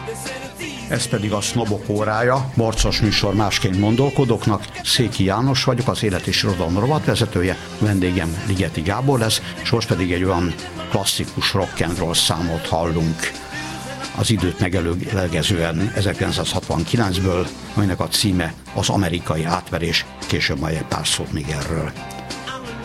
Ez pedig a Sznobok órája, Marcas műsor másként gondolkodóknak. Széki János vagyok, az Élet és Irodalom rovatvezetője, vendégem Ligeti Gábor lesz, és most pedig egy olyan klasszikus rock and roll számot hallunk, az időt megelőlegezően 1969-ből, aminek a címe Az amerikai átverés, később majd egy pár szót még erről.